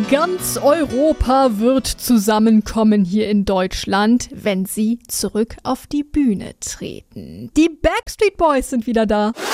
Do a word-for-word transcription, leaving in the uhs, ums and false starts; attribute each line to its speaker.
Speaker 1: Ganz Europa wird zusammenkommen hier in Deutschland, wenn sie zurück auf die Bühne treten. Die Backstreet Boys sind wieder da.